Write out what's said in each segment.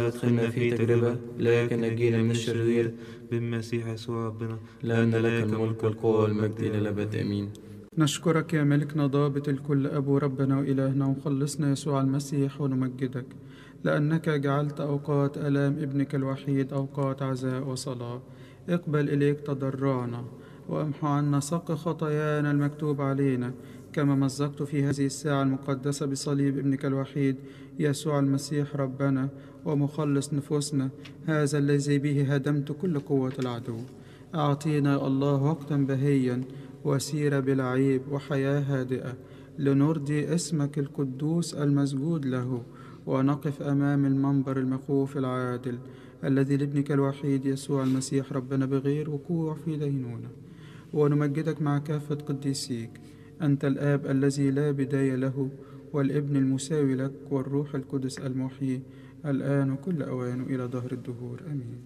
تدخلنا في تجربة لكن نجينا من الشرير بالمسيح يسوع ربنا، لأن لك الملك والقوة والمجد إلى الأبد آمين. نشكرك يا ملكنا ضابط الكل، أبو ربنا وإلهنا ومخلصنا يسوع المسيح، ونمجدك لأنك جعلت أوقات آلام ابنك الوحيد أوقات عزاء وصلاة. اقبل إليك تضرعنا وامحو عنا سق خطايانا المكتوب علينا، كما مزقت في هذه الساعة المقدسة بصليب ابنك الوحيد يسوع المسيح ربنا ومخلص نفوسنا، هذا الذي به هدمت كل قوة العدو. أعطينا يا الله وقتا بهيا وسيرة بلا عيب وحياة هادئة، لنرضي اسمك القدوس المسجود له، ونقف أمام المنبر المخوف العادل الذي لابنك الوحيد يسوع المسيح ربنا بغير وقوع في دينونة، ونمجدك مع كافة قديسيك، أنت الآب الذي لا بداية له، والابن المساوي لك، والروح القدس المحيي الآن وكل أوان إلى دهر الدهور آمين.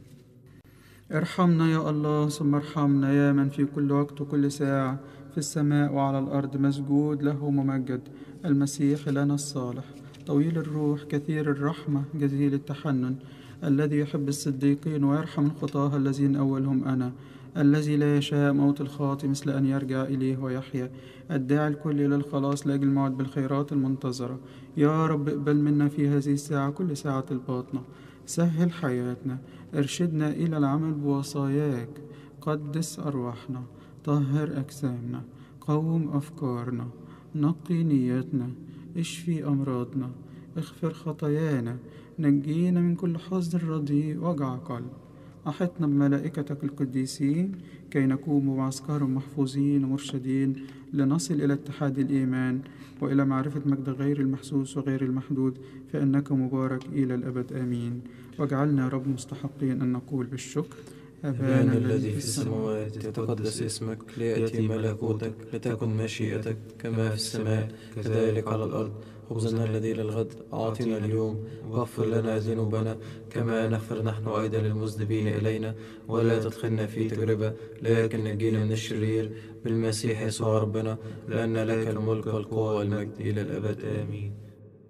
ارحمنا يا الله ثم ارحمنا، يا من في كل وقت وكل ساعة في السماء وعلى الأرض مسجود له ممجد، المسيح لنا الصالح، طويل الروح كثير الرحمة جزيل التحنن، الذي يحب الصديقين ويرحم الخطاة الذين أولهم أنا، الذي لا يشاء موت الخاطئ مثل أن يرجع إليه ويحيا، الداعي الكل إلى الخلاص لأجل الموعد بالخيرات المنتظرة. يا رب اقبل منا في هذه الساعة كل ساعة الباطنة، سهل حياتنا، ارشدنا إلى العمل بوصاياك، قدس أرواحنا، طهر أجسامنا، قوم أفكارنا، نقي نياتنا، اشفي أمراضنا، اغفر خطايانا، نجينا من كل حزن رديء وجع قلب. أحطنا بملائكتك القديسين كي نكون بمعسكرهم محفوظين ومرشدين، لنصل إلى اتحاد الإيمان وإلى معرفة مجد غير المحسوس وغير المحدود، فإنك مبارك إلى الأبد آمين. واجعلنا يا رب مستحقين أن نقول بالشكر: أبانا الذي في السماوات، يتقدس اسمك، ليأتي ملكوتك، لتكن مشيئتك كما في السماء كذلك على الأرض. خبزنا الذي للغد أعطنا اليوم، واغفر لنا ذنوبنا كما نغفر نحن أيضا للمذنبين إلينا، ولا تدخلنا في تجربة لكن نجينا من الشرير، بالمسيح يسوع ربنا، لأن لك الملك والقوة والمجد إلى الأبد آمين.